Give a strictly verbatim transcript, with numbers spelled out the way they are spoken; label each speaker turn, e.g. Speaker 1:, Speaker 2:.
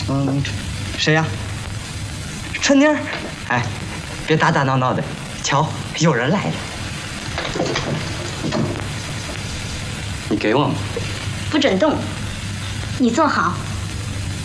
Speaker 1: 嗯，谁呀？春妮儿。哎，别打打闹闹的，瞧，有人来了。你给我吗？
Speaker 2: 不准动，你坐好。